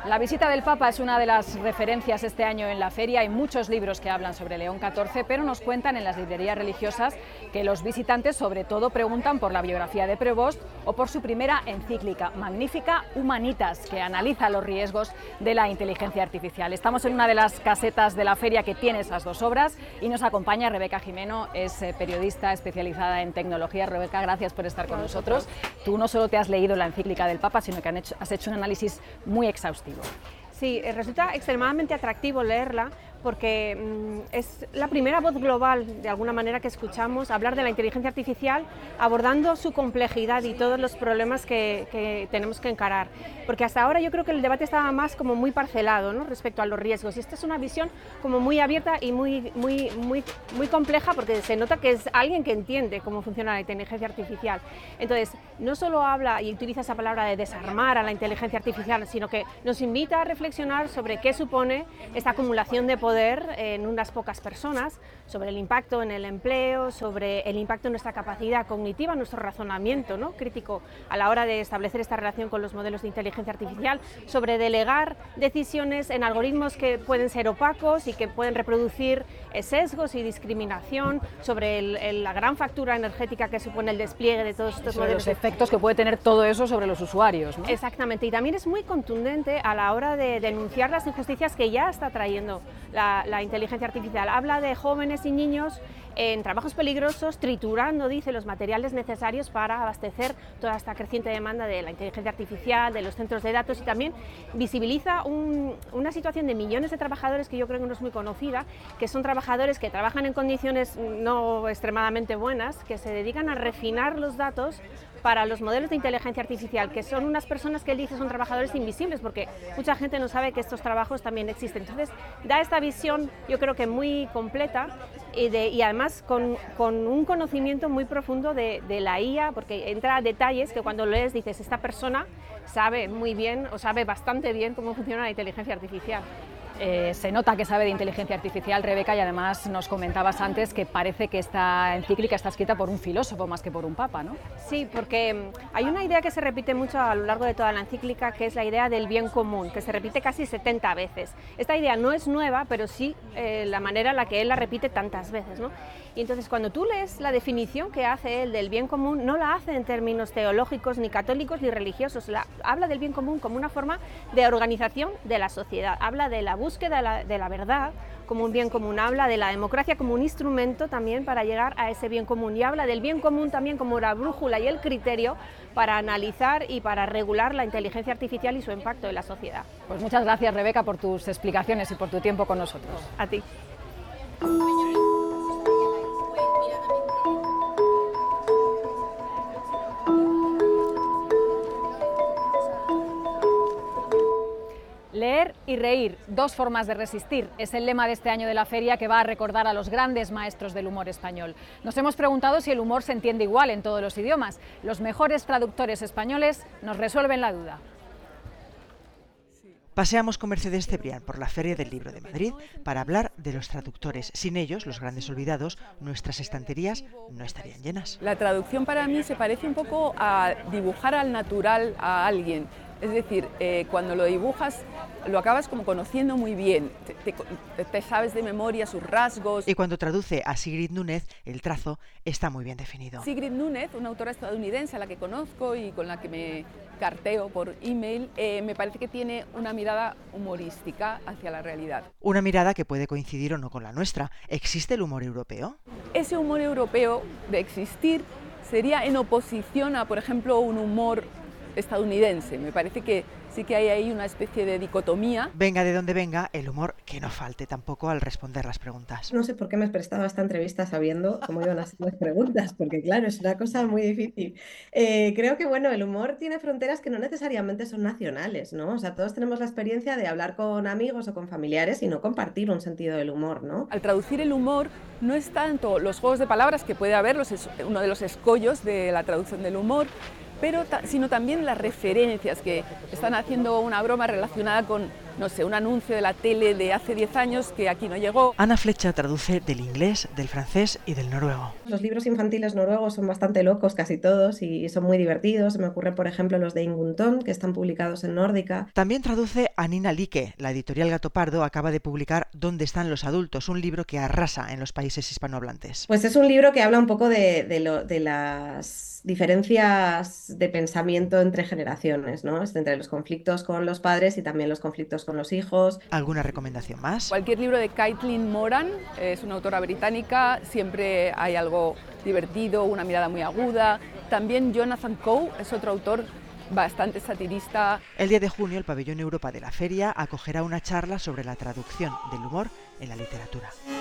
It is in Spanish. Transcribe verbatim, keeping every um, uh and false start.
La visita del Papa es una de las referencias este año en la feria. Hay muchos libros que hablan sobre León catorce, pero nos cuentan en las librerías religiosas que los visitantes sobre todo preguntan por la biografía de Prevost o por su primera encíclica, Magnificat Humanitas, que analiza los riesgos de la inteligencia artificial. Estamos en una de las casetas de la feria que tiene esas dos obras y nos acompaña Rebeca Jimeno, es periodista especializada en tecnología. Rebeca, gracias por estar con nosotros. Tú no solo te has leído la encíclica del Papa, sino que han hecho, has hecho un análisis muy exhaustivo. Sí, resulta extremadamente atractivo leerla porque mmm, es la primera voz global, de alguna manera, que escuchamos hablar de la inteligencia artificial, abordando su complejidad y todos los problemas que, que tenemos que encarar. Porque hasta ahora yo creo que el debate estaba más como muy parcelado, ¿no?, respecto a los riesgos, y esta es una visión como muy abierta y muy, muy, muy, muy compleja, porque se nota que es alguien que entiende cómo funciona la inteligencia artificial. Entonces, no solo habla y utiliza esa palabra de desarmar a la inteligencia artificial, sino que nos invita a reflexionar sobre qué supone esta acumulación de poder en unas pocas personas, sobre el impacto en el empleo, sobre el impacto en nuestra capacidad cognitiva, nuestro razonamiento, ¿no?, crítico a la hora de establecer esta relación con los modelos de inteligencia artificial, sobre delegar decisiones en algoritmos que pueden ser opacos y que pueden reproducir sesgos y discriminación, sobre el, el, la gran factura energética que supone el despliegue de todos estos sobre modelos. Los efectos que puede tener todo eso sobre los usuarios, ¿no? Exactamente, y también es muy contundente a la hora de denunciar las injusticias que ya está trayendo la, la inteligencia artificial. Habla de jóvenes y niños en trabajos peligrosos, triturando, dice, los materiales necesarios para abastecer toda esta creciente demanda de la inteligencia artificial, de los centros de datos, y también visibiliza un, una situación de millones de trabajadores que yo creo que no es muy conocida, que son trabajadores que trabajan en condiciones no extremadamente buenas, que se dedican a refinar los datos para los modelos de inteligencia artificial, que son unas personas que él dice son trabajadores invisibles, porque mucha gente no sabe que estos trabajos también existen. Entonces, da esta visión, yo creo que muy completa, y, de, y además con, con un conocimiento muy profundo de, de la I A, porque entra a detalles que cuando lo lees dices, esta persona sabe muy bien, o sabe bastante bien cómo funciona la inteligencia artificial. Eh, se nota que sabe de inteligencia artificial, Rebeca, y además nos comentabas antes que parece que esta encíclica está escrita por un filósofo más que por un papa, ¿no? Sí, porque hay una idea que se repite mucho a lo largo de toda la encíclica, que es la idea del bien común, que se repite casi setenta veces. Esta idea no es nueva, pero sí eh, la manera en la que él la repite tantas veces, ¿no? Y entonces cuando tú lees la definición que hace él del bien común, no la hace en términos teológicos, ni católicos, ni religiosos. La, habla del bien común como una forma de organización de la sociedad. Habla de la búsqueda de la, de la verdad como un bien común. Habla de la democracia como un instrumento también para llegar a ese bien común. Y habla del bien común también como la brújula y el criterio para analizar y para regular la inteligencia artificial y su impacto en la sociedad. Pues muchas gracias, Rebeca, por tus explicaciones y por tu tiempo con nosotros. A ti. Leer y reír, dos formas de resistir, es el lema de este año de la feria, que va a recordar a los grandes maestros del humor español. Nos hemos preguntado si el humor se entiende igual en todos los idiomas. Los mejores traductores españoles nos resuelven la duda. Paseamos con Mercedes Cebrián por la Feria del Libro de Madrid para hablar de los traductores. Sin ellos, los grandes olvidados, nuestras estanterías no estarían llenas. La traducción para mí se parece un poco a dibujar al natural a alguien. Es decir, eh, cuando lo dibujas, lo acabas como conociendo muy bien, te, te, te sabes de memoria sus rasgos. Y cuando traduce a Sigrid Núñez, el trazo está muy bien definido. Sigrid Núñez, una autora estadounidense a la que conozco y con la que me carteo por email, eh, me parece que tiene una mirada humorística hacia la realidad. Una mirada que puede coincidir o no con la nuestra. ¿Existe el humor europeo? Ese humor europeo, de existir, sería en oposición a, por ejemplo, un humor estadounidense. Me parece que sí que hay ahí una especie de dicotomía. Venga de donde venga, el humor que no falte tampoco al responder las preguntas. No sé por qué me he prestado a esta entrevista sabiendo cómo iban a ser las preguntas, porque claro, es una cosa muy difícil. Eh, creo que bueno, el humor tiene fronteras que no necesariamente son nacionales, ¿no? O sea, todos tenemos la experiencia de hablar con amigos o con familiares y no compartir un sentido del humor, ¿no? Al traducir el humor no es tanto los juegos de palabras que puede haber, los es uno de los escollos de la traducción del humor, pero ta sino también las referencias, que están haciendo una broma relacionada con no sé, un anuncio de la tele de hace diez años que aquí no llegó. Ana Flecha traduce del inglés, del francés y del noruego. Los libros infantiles noruegos son bastante locos casi todos y son muy divertidos. Se me ocurre, por ejemplo, los de Inguntón, que están publicados en Nórdica. También traduce a Nina Like. La editorial Gato Pardo acaba de publicar ¿Dónde están los adultos?, un libro que arrasa en los países hispanohablantes. Pues es un libro que habla un poco de, de, lo, de las diferencias de pensamiento entre generaciones, ¿no? Entre los conflictos con los padres y también los conflictos con los hijos. ¿Alguna recomendación más? Cualquier libro de Caitlin Moran, es una autora británica, siempre hay algo divertido, una mirada muy aguda. También Jonathan Coe es otro autor bastante satirista. El diez de junio el Pabellón Europa de la Feria acogerá una charla sobre la traducción del humor en la literatura.